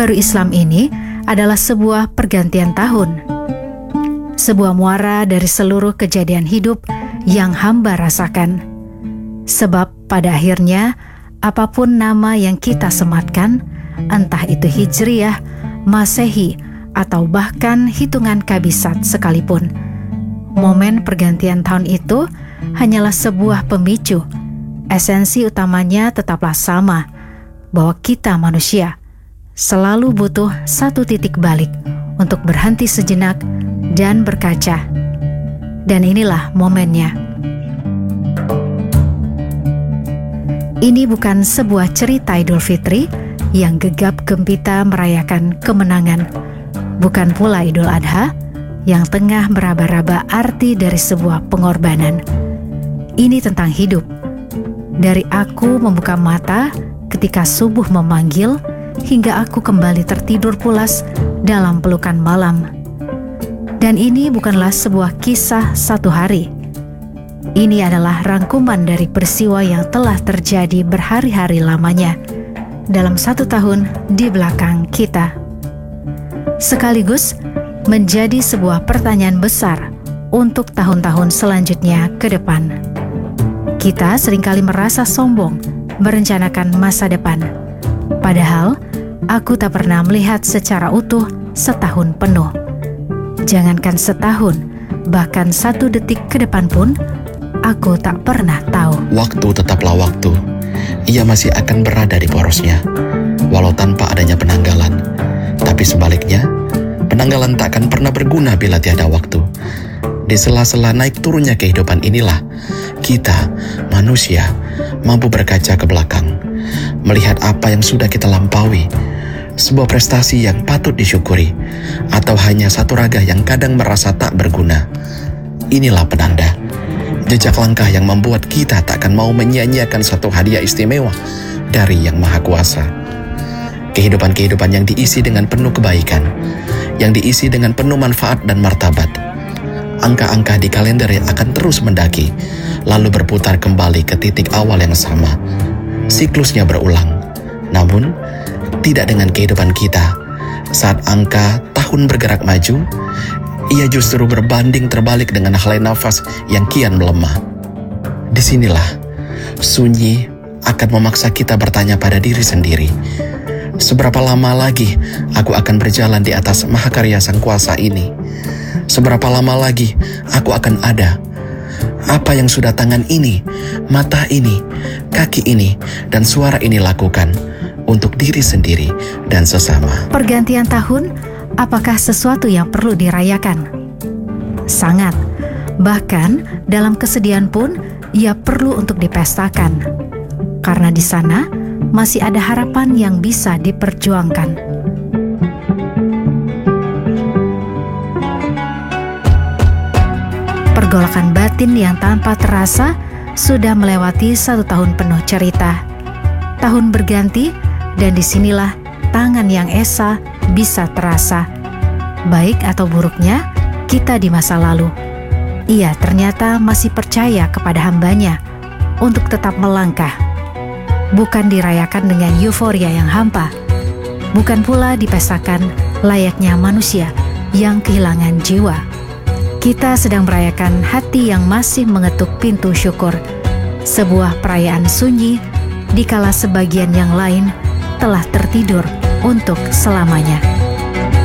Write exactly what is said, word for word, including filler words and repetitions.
Baru Islam ini adalah sebuah pergantian tahun, sebuah muara dari seluruh kejadian hidup yang hamba rasakan. Sebab pada akhirnya, apapun nama yang kita sematkan, entah itu Hijriyah, Masehi, atau bahkan hitungan Kabisat sekalipun, momen pergantian tahun itu hanyalah sebuah pemicu. Esensi utamanya tetaplah sama, bahwa kita manusia selalu butuh satu titik balik untuk berhenti sejenak dan berkaca. Dan inilah momennya. Ini bukan sebuah cerita Idul Fitri yang gegap gempita merayakan kemenangan. Bukan pula Idul Adha yang tengah meraba-raba arti dari sebuah pengorbanan. Ini tentang hidup. Dari aku membuka mata ketika subuh memanggil, hingga aku kembali tertidur pulas dalam pelukan malam. Dan ini bukanlah sebuah kisah satu hari. Ini adalah rangkuman dari peristiwa yang telah terjadi berhari-hari lamanya dalam satu tahun di belakang kita. Sekaligus menjadi sebuah pertanyaan besar untuk tahun-tahun selanjutnya ke depan. Kita seringkali merasa sombong merencanakan masa depan. Padahal, aku tak pernah melihat secara utuh setahun penuh. Jangankan setahun, bahkan satu detik ke depan pun, aku tak pernah tahu. Waktu tetaplah waktu. Ia masih akan berada di porosnya, walau tanpa adanya penanggalan. Tapi sebaliknya, penanggalan tak akan pernah berguna bila tiada waktu. Di sela-sela naik turunnya kehidupan inilah, kita, manusia, mampu berkaca ke belakang, melihat apa yang sudah kita lampaui, sebuah prestasi yang patut disyukuri, atau hanya satu raga yang kadang merasa tak berguna. Inilah penanda, jejak langkah yang membuat kita tak akan mau menyia-nyiakan satu hadiah istimewa dari Yang Maha Kuasa. Kehidupan-kehidupan yang diisi dengan penuh kebaikan, yang diisi dengan penuh manfaat dan martabat. Angka-angka di kalender yang akan terus mendaki, lalu berputar kembali ke titik awal yang sama. Siklusnya berulang, namun tidak dengan kehidupan kita. Saat angka tahun bergerak maju, ia justru berbanding terbalik dengan helai nafas yang kian melemah. Disinilah sunyi akan memaksa kita bertanya pada diri sendiri, seberapa lama lagi aku akan berjalan di atas mahakarya Sang Kuasa ini? Seberapa lama lagi aku akan ada? Apa yang sudah tangan ini, mata ini, kaki ini, dan suara ini lakukan untuk diri sendiri dan sesama? Pergantian tahun, apakah sesuatu yang perlu dirayakan? Sangat. Bahkan dalam kesedihan pun ia perlu untuk dipestakan. Karena di sana masih ada harapan yang bisa diperjuangkan. Pergolakan batin yang tanpa terasa sudah melewati satu tahun penuh cerita. Tahun berganti, dan disinilah tangan yang esa bisa terasa. Baik atau buruknya, kita di masa lalu. Ia ternyata masih percaya kepada hambanya untuk tetap melangkah. Bukan dirayakan dengan euforia yang hampa. Bukan pula dipestakan layaknya manusia yang kehilangan jiwa. Kita sedang merayakan hati yang masih mengetuk pintu syukur. Sebuah perayaan sunyi, dikala sebagian yang lain telah tertidur untuk selamanya.